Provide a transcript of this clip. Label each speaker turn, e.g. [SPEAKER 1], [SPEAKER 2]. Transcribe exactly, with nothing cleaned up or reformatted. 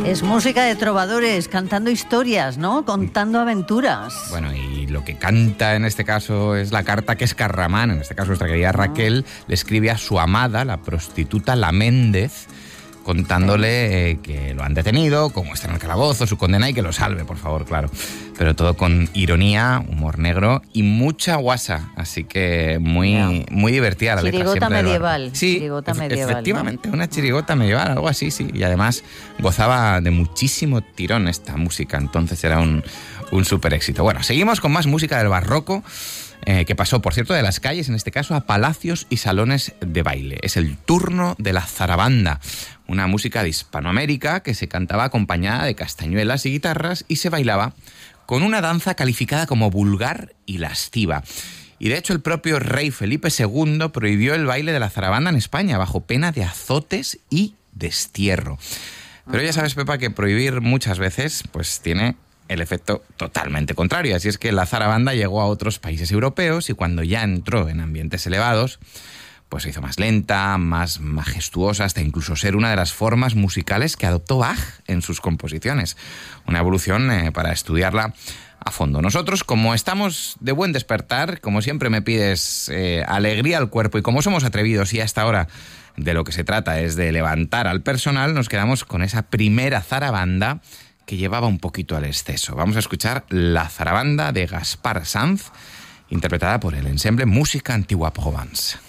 [SPEAKER 1] Es música de trovadores, cantando historias, ¿no? Contando aventuras.
[SPEAKER 2] Bueno, y lo que canta en este caso es la carta que Escarramán, en este caso nuestra querida Raquel, ah. le escribe a su amada, la prostituta La Méndez, contándole eh, que lo han detenido, cómo está en el calabozo, su condena y que lo salve, por favor, claro. Pero todo con ironía, humor negro y mucha guasa, así que muy, no. muy divertida la
[SPEAKER 1] chirigota
[SPEAKER 2] letra. Chirigota
[SPEAKER 1] medieval.
[SPEAKER 2] Sí,
[SPEAKER 1] chirigota
[SPEAKER 2] ef-
[SPEAKER 1] medieval,
[SPEAKER 2] efectivamente,
[SPEAKER 1] ¿no?
[SPEAKER 2] una chirigota medieval, algo así, sí. Y además gozaba de muchísimo tirón esta música, entonces era un, un súper éxito. Bueno, seguimos con más música del barroco, Eh, que pasó, por cierto, de las calles, en este caso, a palacios y salones de baile. Es el turno de la zarabanda, una música de Hispanoamérica que se cantaba acompañada de castañuelas y guitarras y se bailaba con una danza calificada como vulgar y lasciva. Y de hecho el propio rey Felipe segundo prohibió el baile de la zarabanda en España bajo pena de azotes y destierro. Pero ya sabes, Pepa, que prohibir muchas veces pues tiene el efecto totalmente contrario. Así es que la zarabanda llegó a otros países europeos y cuando ya entró en ambientes elevados, pues se hizo más lenta, más majestuosa, hasta incluso ser una de las formas musicales que adoptó Bach en sus composiciones. Una evolución eh, para estudiarla a fondo. Nosotros, como estamos de buen despertar, como siempre me pides eh, alegría al cuerpo y como somos atrevidos y hasta ahora de lo que se trata es de levantar al personal, nos quedamos con esa primera zarabanda que llevaba un poquito al exceso. Vamos a escuchar la zarabanda de Gaspar Sanz, interpretada por el ensemble Música Antigua Provence.